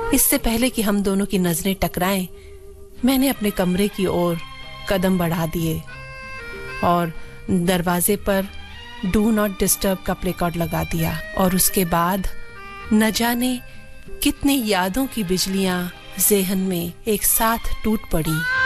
इससे पहले कि हम दोनों की नजरें टकराएं, मैंने अपने कमरे की ओर कदम बढ़ा दिए और दरवाजे पर डू नॉट डिस्टर्ब का प्लेकार्ड लगा दिया। और उसके बाद न जाने कितनी यादों की बिजलियां ज़ेहन में एक साथ टूट पड़ी।